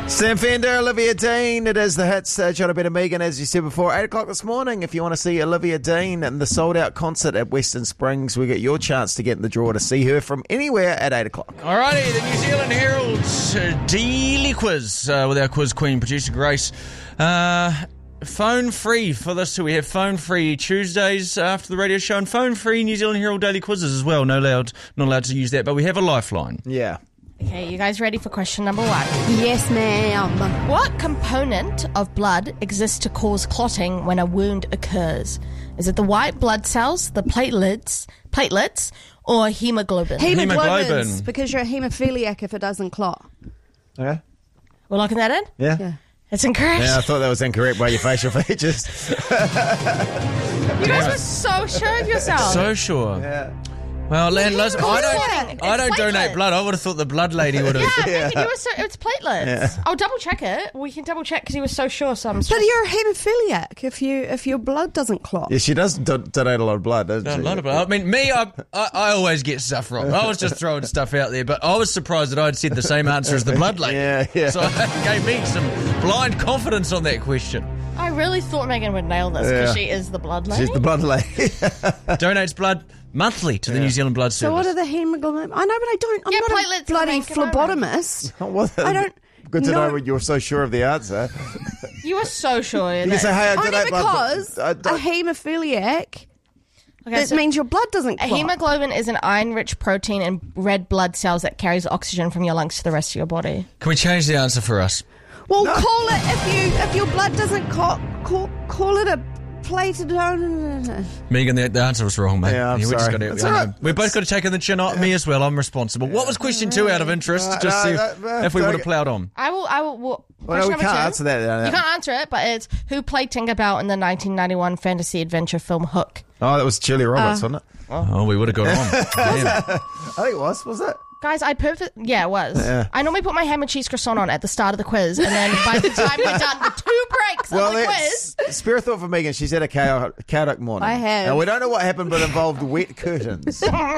Sam Fender, Olivia Dean. It is the hits. John Better Megan, as you said before, 8 o'clock this morning. If you want to see Olivia Dean and the sold-out concert at Western Springs, we get your chance to get in the draw to see her from anywhere at 8 o'clock. Alrighty, the New Zealand Herald's Daily Quiz with our quiz queen, producer Grace. Phone free for this. So we have phone free Tuesdays after the radio show, and phone free New Zealand Herald Daily Quizzes as well. Not allowed to use that, but we have a lifeline. Yeah. Okay, you guys ready for question number 1? Yes, ma'am. What component of blood exists to cause clotting when a wound occurs? Is it the white blood cells, the platelets, or hemoglobin? Hemoglobin, because you're a haemophiliac if it doesn't clot. Okay. We're locking that in? Yeah. It's incorrect. Yeah, I thought that was incorrect by your facial features. You guys were so sure of yourself. So sure. Yeah. Well, listen, I It's don't platelets. donate blood. I would have thought the blood lady would have. Yeah, Megan, it's platelets. Yeah. I'll double check it. We can double check because he was so sure. So I'm But you're a haemophiliac if your blood doesn't clot. Yeah, she does donate a lot of blood, doesn't she? A lot of blood. I mean, me, I always get stuff wrong. I was just throwing stuff out there, but I was surprised that I'd said the same answer as the blood lady. Yeah. So it gave me some blind confidence on that question. I really thought Megan would nail this because she is the blood lady. She's the blood lady. Donates blood monthly to the New Zealand Blood Service. So what are the hemoglobin? I know, but I don't. I'm not platelets a bloody are the main phlebotomist. Well, I don't. Good to know know when you're so sure of the answer. You were so sure. You can say, hey, I Only donate blood. because I a don't- haemophiliac, Okay, that so means your blood doesn't a clot. hemoglobin is an iron-rich protein in red blood cells that carries oxygen from your lungs to the rest of your body. Can we change the answer for us? Well, call it if your blood doesn't call it a plated. Megan, the answer was wrong, mate. Yeah, I'm we just sorry. got to, It's I all know. right. We both got to take in the chin on me as well. I'm responsible. What was question 2 out of interest? Just No, see no, if we no, would have ploughed on. I will. Well, no, Question we number can't 2. answer that. You can't answer it, but it's who played Tinkerbell in the 1991 fantasy adventure film Hook? Oh, that was Julia Roberts, wasn't it? Oh, we would have got on. Damn. I think it was it? Guys, Yeah, it was. Yeah. I normally put my ham and cheese croissant on at the start of the quiz, and then by the time we're done, the 2 breaks of the quiz. Spare a thought for Megan. She's had a chaotic morning. I have. And we don't know what happened, but it involved wet curtains.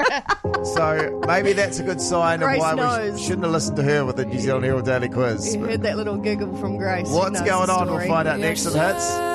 So maybe that's a good sign Grace of why knows. we shouldn't have listened to her with the New Zealand Herald Daily Quiz. You heard that little giggle from Grace. She What's knows going the on? We'll story. find out next in Hits.